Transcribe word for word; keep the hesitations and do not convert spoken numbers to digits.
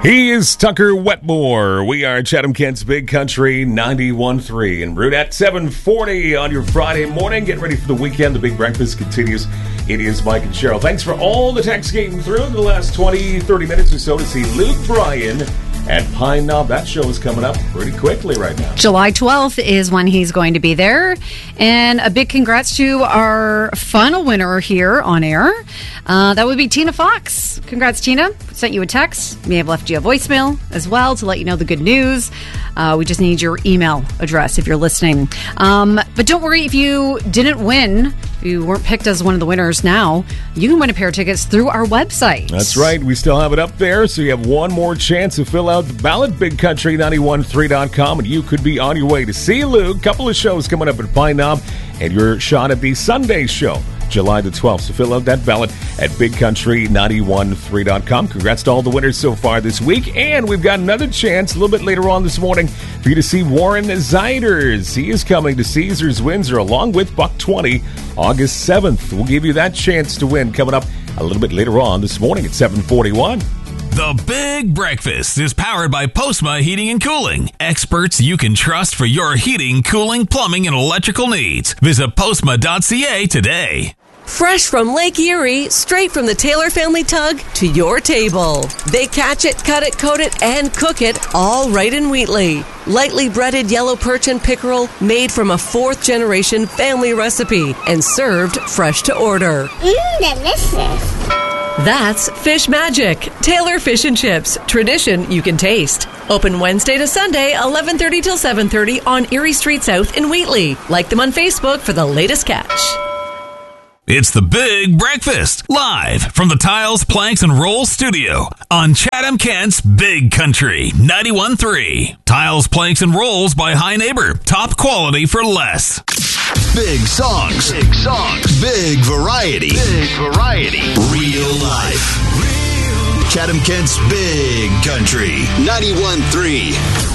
He is Tucker Wetmore. We are Chatham-Kent's Big Country ninety-one point three. En route at seven forty on your Friday morning. Get ready for the weekend. The Big Breakfast continues. It is Mike and Cheryl. Thanks for all the texts getting through in the last twenty, thirty minutes or so to see Luke Bryan at Pine Knob. That show is coming up pretty quickly right now. July twelfth is when he's going to be there. And a big congrats to our final winner here on air. Uh, that would be Tina Fox. Congrats, Tina. Sent you a text. May have left you a voicemail as well to let you know the good news. Uh, we just need your email address if you're listening. Um, but don't worry if you didn't win, if you weren't picked as one of the winners now, you can win a pair of tickets through our website. That's right. We still have it up there, so you have one more chance to fill out the ballot, big country nine one three dot com, and you could be on your way to see Luke. Couple of shows coming up at Pine Knob, and your shot at the Sunday show, July the twelfth. So fill out that ballot at big country nine one three dot com. Congrats to all the winners so far this week. And we've got another chance a little bit later on this morning for you to see Warren Zeiders. He is coming to Caesars Windsor along with Buck twenty August seventh. We'll give you that chance to win coming up a little bit later on this morning at seven forty-one. The Big Breakfast is powered by Postma Heating and Cooling. Experts you can trust for your heating, cooling, plumbing, and electrical needs. Visit postma dot c a today. Fresh from Lake Erie, straight from the Taylor family tug to your table. They catch it, cut it, coat it, and cook it all right in Wheatley. Lightly breaded yellow perch and pickerel made from a fourth-generation family recipe and served fresh to order. Mmm, delicious. That's Fish Magic, Taylor Fish and Chips, tradition you can taste. Open Wednesday to Sunday, eleven thirty till seven thirty on Erie Street South in Wheatley. Like them on Facebook for the latest catch. It's the Big Breakfast, live from the Tiles, Planks, and Rolls studio on Chatham-Kent's Big Country ninety-one point three. Tiles, Planks, and Rolls by High Neighbor. Top quality for less. Big songs. Big songs. Big variety. Big variety. Real life. Real. Chatham-Kent's Big Country ninety-one point three.